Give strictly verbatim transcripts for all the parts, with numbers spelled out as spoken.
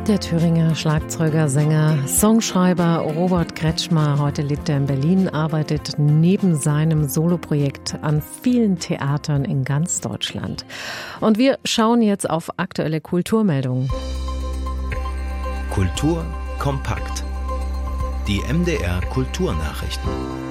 Der Thüringer Schlagzeuger, Sänger, Songschreiber Robert Kretschmer, heute lebt er in Berlin, arbeitet neben seinem Soloprojekt an vielen Theatern in ganz Deutschland. Und wir schauen jetzt auf aktuelle Kulturmeldungen. Kultur kompakt. Die M D R Kulturnachrichten.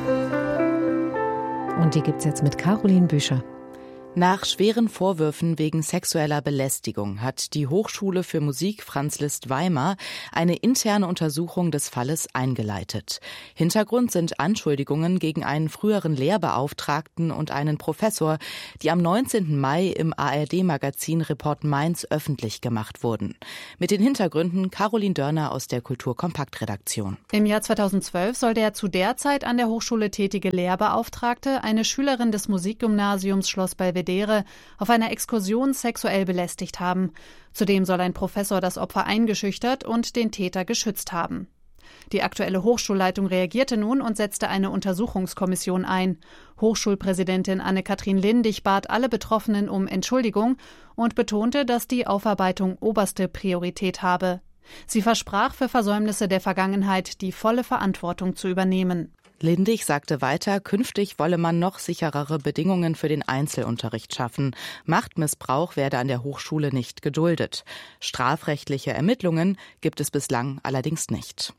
Und die gibt's jetzt mit Caroline Büscher. Nach schweren Vorwürfen wegen sexueller Belästigung hat die Hochschule für Musik Franz Liszt Weimar eine interne Untersuchung des Falles eingeleitet. Hintergrund sind Anschuldigungen gegen einen früheren Lehrbeauftragten und einen Professor, die am neunzehnten Mai im A R D-Magazin Report Mainz öffentlich gemacht wurden. Mit den Hintergründen Caroline Dörner aus der Kultur-Kompakt-Redaktion. Im Jahr zweitausendzwölf soll der zu der Zeit an der Hochschule tätige Lehrbeauftragte eine Schülerin des Musikgymnasiums Schloss Belvedere auf einer Exkursion sexuell belästigt haben. Zudem soll ein Professor das Opfer eingeschüchtert und den Täter geschützt haben. Die aktuelle Hochschulleitung reagierte nun und setzte eine Untersuchungskommission ein. Hochschulpräsidentin Anne-Kathrin Lindig bat alle Betroffenen um Entschuldigung und betonte, dass die Aufarbeitung oberste Priorität habe. Sie versprach, für Versäumnisse der Vergangenheit die volle Verantwortung zu übernehmen. Lindig sagte weiter, künftig wolle man noch sicherere Bedingungen für den Einzelunterricht schaffen. Machtmissbrauch werde an der Hochschule nicht geduldet. Strafrechtliche Ermittlungen gibt es bislang allerdings nicht.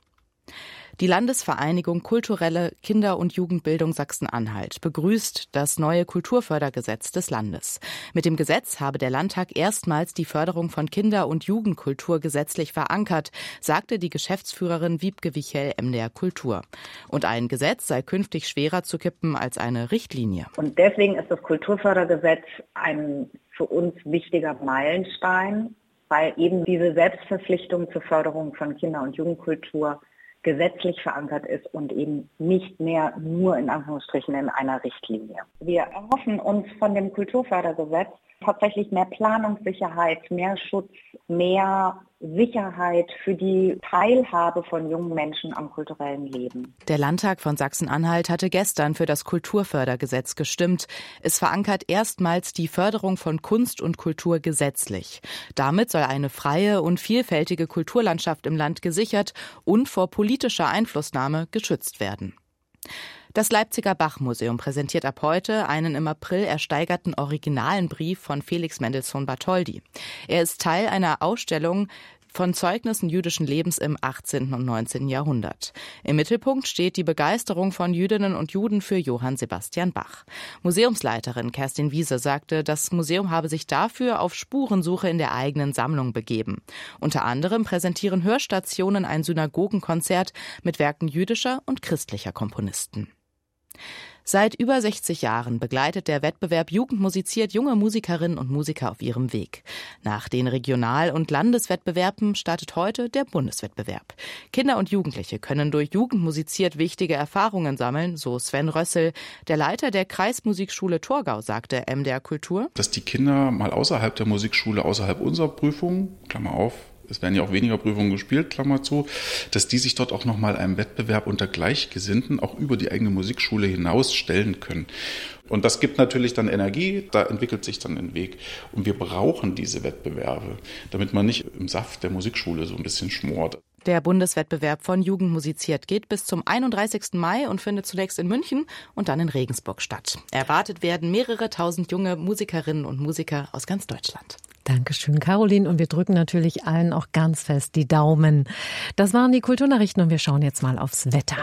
Die Landesvereinigung Kulturelle Kinder- und Jugendbildung Sachsen-Anhalt begrüßt das neue Kulturfördergesetz des Landes. Mit dem Gesetz habe der Landtag erstmals die Förderung von Kinder- und Jugendkultur gesetzlich verankert, sagte die Geschäftsführerin Wiebke Wichel M D R Kultur. Und ein Gesetz sei künftig schwerer zu kippen als eine Richtlinie. Und deswegen ist das Kulturfördergesetz ein für uns wichtiger Meilenstein, weil eben diese Selbstverpflichtung zur Förderung von Kinder- und Jugendkultur gesetzlich verankert ist und eben nicht mehr nur in Anführungsstrichen in einer Richtlinie. Wir erhoffen uns von dem Kulturfördergesetz tatsächlich mehr Planungssicherheit, mehr Schutz, mehr Sicherheit für die Teilhabe von jungen Menschen am kulturellen Leben. Der Landtag von Sachsen-Anhalt hatte gestern für das Kulturfördergesetz gestimmt. Es verankert erstmals die Förderung von Kunst und Kultur gesetzlich. Damit soll eine freie und vielfältige Kulturlandschaft im Land gesichert und vor politischer Einflussnahme geschützt werden. Das Leipziger Bach-Museum präsentiert ab heute einen im April ersteigerten originalen Brief von Felix Mendelssohn Bartholdy. Er ist Teil einer Ausstellung von Zeugnissen jüdischen Lebens im achtzehnten und neunzehnten Jahrhundert. Im Mittelpunkt steht die Begeisterung von Jüdinnen und Juden für Johann Sebastian Bach. Museumsleiterin Kerstin Wiese sagte, das Museum habe sich dafür auf Spurensuche in der eigenen Sammlung begeben. Unter anderem präsentieren Hörstationen ein Synagogenkonzert mit Werken jüdischer und christlicher Komponisten. Seit über sechzig Jahren begleitet der Wettbewerb Jugend musiziert junge Musikerinnen und Musiker auf ihrem Weg. Nach den Regional- und Landeswettbewerben startet heute der Bundeswettbewerb. Kinder und Jugendliche können durch Jugend musiziert wichtige Erfahrungen sammeln, so Sven Rössel. Der Leiter der Kreismusikschule Torgau sagte M D R Kultur, dass die Kinder mal außerhalb der Musikschule, außerhalb unserer Prüfung, Klammer auf, es werden ja auch weniger Prüfungen gespielt, Klammer zu, dass die sich dort auch nochmal einem Wettbewerb unter Gleichgesinnten auch über die eigene Musikschule hinaus stellen können. Und das gibt natürlich dann Energie, da entwickelt sich dann ein Weg. Und wir brauchen diese Wettbewerbe, damit man nicht im Saft der Musikschule so ein bisschen schmort. Der Bundeswettbewerb von Jugend musiziert geht bis zum einunddreißigsten Mai und findet zunächst in München und dann in Regensburg statt. Erwartet werden mehrere tausend junge Musikerinnen und Musiker aus ganz Deutschland. Dankeschön, Caroline. Und wir drücken natürlich allen auch ganz fest die Daumen. Das waren die Kulturnachrichten und wir schauen jetzt mal aufs Wetter.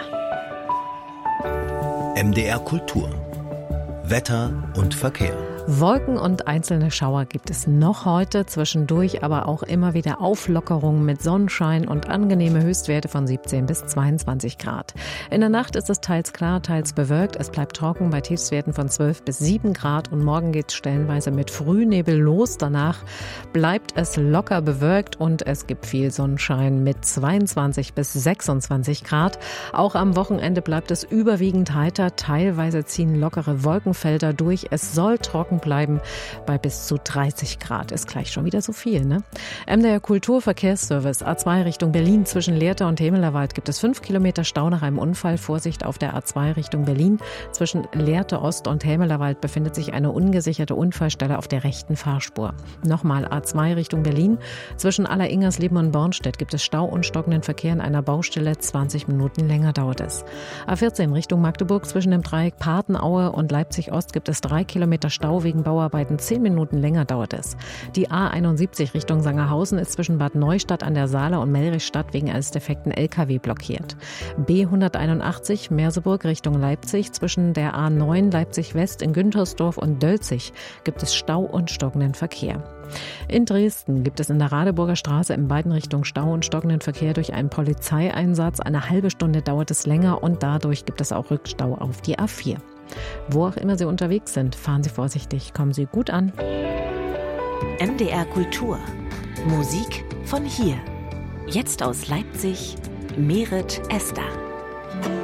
M D R Kultur. Wetter und Verkehr. Wolken und einzelne Schauer gibt es noch heute, zwischendurch aber auch immer wieder Auflockerungen mit Sonnenschein und angenehme Höchstwerte von siebzehn bis zweiundzwanzig Grad. In der Nacht ist es teils klar, teils bewölkt. Es bleibt trocken bei Tiefstwerten von zwölf bis sieben Grad und morgen geht es stellenweise mit Frühnebel los. Danach bleibt es locker bewölkt und es gibt viel Sonnenschein mit zweiundzwanzig bis sechsundzwanzig Grad. Auch am Wochenende bleibt es überwiegend heiter. Teilweise ziehen lockere Wolkenfelder durch. Es soll trocken bleiben. Bei bis zu dreißig Grad ist gleich schon wieder so viel, ne? M D R Kulturverkehrsservice, A zwei Richtung Berlin. Zwischen Lehrte und Hemelerwald gibt es fünf Kilometer Stau nach einem Unfall. Vorsicht auf der A zwei Richtung Berlin. Zwischen Lehrte Ost und Hemelerwald befindet sich eine ungesicherte Unfallstelle auf der rechten Fahrspur. Nochmal A zwei Richtung Berlin. Zwischen Aller-Ingersleben und Bornstedt gibt es Stau und stockenden Verkehr in einer Baustelle. zwanzig Minuten länger dauert es. A vierzehn Richtung Magdeburg. Zwischen dem Dreieck Partenaue und Leipzig Ost gibt es drei Kilometer Stau wegen Bauarbeiten. zehn Minuten länger dauert es. Die A einundsiebzig Richtung Sangerhausen ist zwischen Bad Neustadt an der Saale und Melrichstadt wegen eines defekten L K W blockiert. B hunderteinundachtzig Merseburg Richtung Leipzig. Zwischen der A neun Leipzig West in Güntersdorf und Dölzig gibt es Stau und stockenden Verkehr. In Dresden gibt es in der Radeburger Straße in beiden Richtungen Stau und stockenden Verkehr durch einen Polizeieinsatz. Eine halbe Stunde dauert es länger und dadurch gibt es auch Rückstau auf die A vier. Wo auch immer Sie unterwegs sind, fahren Sie vorsichtig, kommen Sie gut an. M D R Kultur. Musik von hier. Jetzt aus Leipzig, Merit Esther.